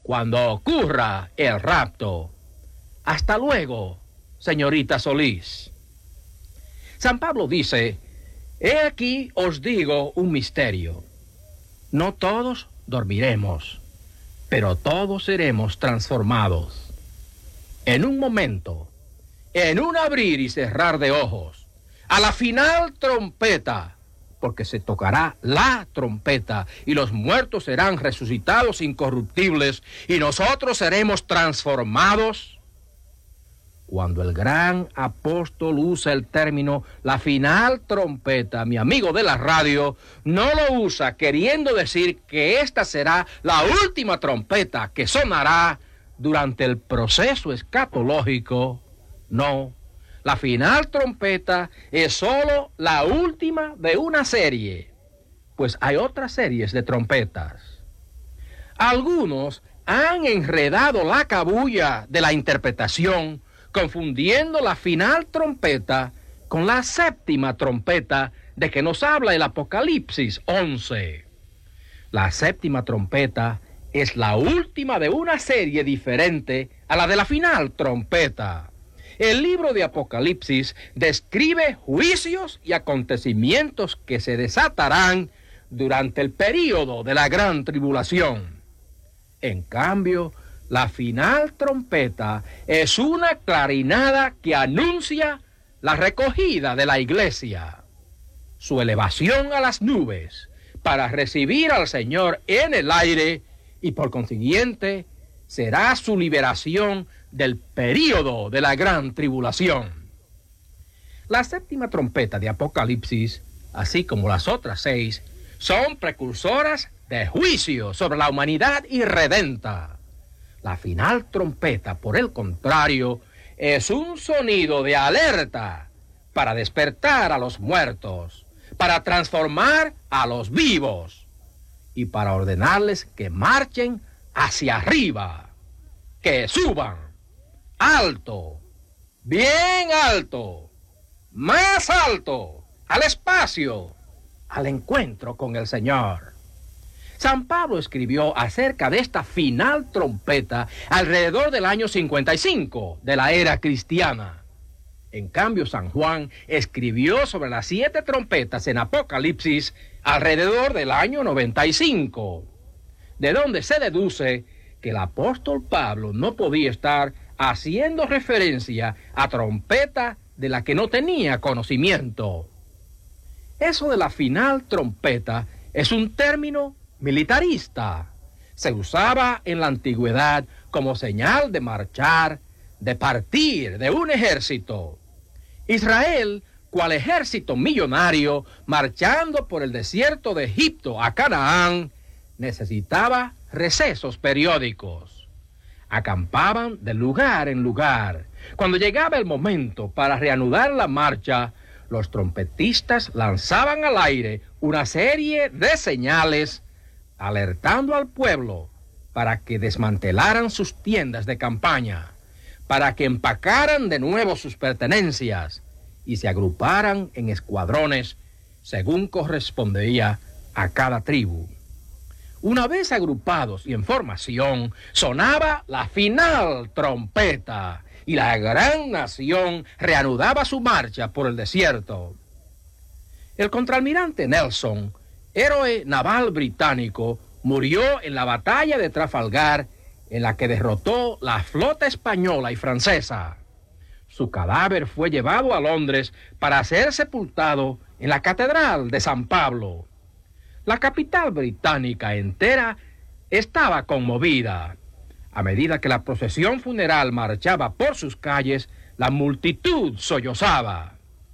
cuando ocurra el rapto. Hasta luego, señorita Solís. San Pablo dice: he aquí os digo un misterio. No todos dormiremos, pero todos seremos transformados. En un momento, en un abrir y cerrar de ojos, a la final trompeta, porque se tocará la trompeta y los muertos serán resucitados incorruptibles y nosotros seremos transformados. Cuando el gran apóstol usa el término la final trompeta, mi amigo de la radio no lo usa queriendo decir que esta será la última trompeta que sonará durante el proceso escatológico. No, la final trompeta es solo la última de una serie, pues hay otras series de trompetas. Algunos han enredado la cabulla de la interpretación, confundiendo la final trompeta con la séptima trompeta de que nos habla el Apocalipsis 11. La séptima trompeta es la última de una serie diferente a la de la final trompeta. El libro de Apocalipsis describe juicios y acontecimientos que se desatarán durante el período de la gran tribulación. En cambio, la final trompeta es una clarinada que anuncia la recogida de la iglesia, su elevación a las nubes para recibir al Señor en el aire y por consiguiente será su liberación del período de la gran tribulación. La séptima trompeta de Apocalipsis, así como las otras 6, son precursoras de juicio sobre la humanidad irredenta. La final trompeta, por el contrario, es un sonido de alerta para despertar a los muertos, para transformar a los vivos y para ordenarles que marchen hacia arriba, que suban alto, bien alto, más alto, al espacio, al encuentro con el Señor. San Pablo escribió acerca de esta final trompeta alrededor del año 55 de la era cristiana. En cambio, San Juan escribió sobre las 7 trompetas en Apocalipsis alrededor del año 95, de donde se deduce que el apóstol Pablo no podía estar haciendo referencia a trompeta de la que no tenía conocimiento. Eso de la final trompeta es un término militarista. Se usaba en la antigüedad como señal de marchar, de partir de un ejército. Israel, cual ejército millonario, marchando por el desierto de Egipto a Canaán, necesitaba recesos periódicos. Acampaban de lugar en lugar. Cuando llegaba el momento para reanudar la marcha, los trompetistas lanzaban al aire una serie de señales alertando al pueblo para que desmantelaran sus tiendas de campaña, para que empacaran de nuevo sus pertenencias y se agruparan en escuadrones según correspondía a cada tribu. Una vez agrupados y en formación, sonaba la final trompeta y la gran nación reanudaba su marcha por el desierto. El contraalmirante Nelson, héroe naval británico, murió en la batalla de Trafalgar, en la que derrotó la flota española y francesa. Su cadáver fue llevado a Londres para ser sepultado en la Catedral de San Pablo. La capital británica entera estaba conmovida. A medida que la procesión funeral marchaba por sus calles, la multitud sollozaba.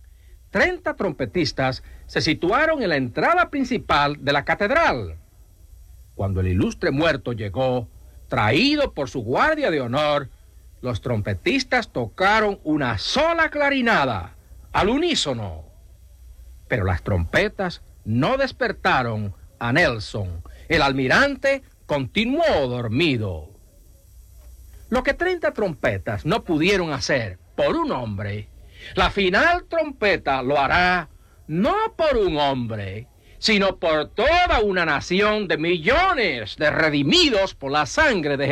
30 trompetistas se situaron en la entrada principal de la catedral. Cuando el ilustre muerto llegó, traído por su guardia de honor, los trompetistas tocaron una sola clarinada, al unísono. Pero las trompetas no despertaron a Nelson. El almirante continuó dormido. Lo que 30 trompetas no pudieron hacer por un hombre, la final trompeta lo hará no por un hombre, sino por toda una nación de millones de redimidos por la sangre de Jesús.